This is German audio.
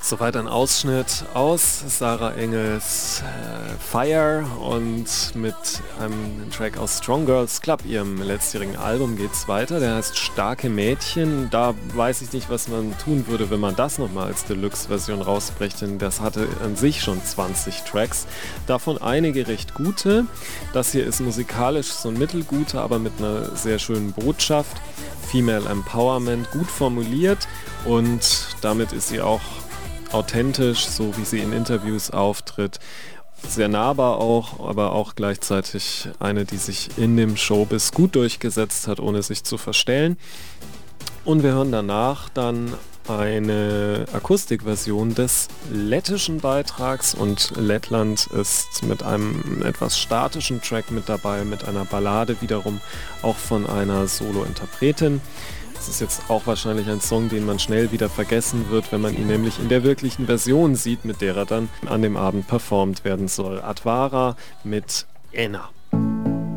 Soweit ein Ausschnitt aus Sarah Engels Fire, und mit einem Track aus Strong Girls Club, ihrem letztjährigen Album, geht's weiter. Der heißt Starke Mädchen. Da weiß ich nicht, was man tun würde, wenn man das nochmal als Deluxe-Version rausbricht, denn das hatte an sich schon 20 Tracks, davon einige recht gute. Das hier ist musikalisch so ein mittelguter, aber mit einer sehr schönen Botschaft. Female Empowerment, gut formuliert, und damit ist sie auch authentisch, so wie sie in Interviews auftritt. Sehr nahbar auch, aber auch gleichzeitig eine, die sich in dem Showbiz gut durchgesetzt hat, ohne sich zu verstellen. Und wir hören danach dann eine Akustikversion des lettischen Beitrags, und Lettland ist mit einem etwas statischen Track mit dabei, mit einer Ballade wiederum, auch von einer Solo-Interpretin. Das ist jetzt auch wahrscheinlich ein Song, den man schnell wieder vergessen wird, wenn man ihn nämlich in der wirklichen Version sieht, mit der er dann an dem Abend performt werden soll. Advara mit Enna.